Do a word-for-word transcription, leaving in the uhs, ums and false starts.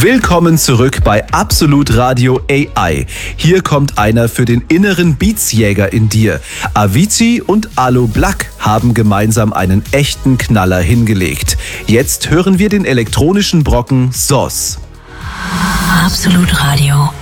Willkommen zurück bei Absolut Radio A I. Hier kommt einer für den inneren Beatsjäger in dir. Avicii und Aloe Blacc haben gemeinsam einen echten Knaller hingelegt. Jetzt hören wir den elektronischen Brocken S O S. Absolut Radio.